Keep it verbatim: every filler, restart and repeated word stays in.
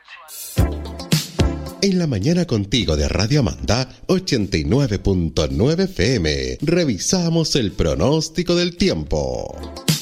En la mañana contigo de Radio Amanda ochenta y nueve punto nueve F M, revisamos el pronóstico del tiempo.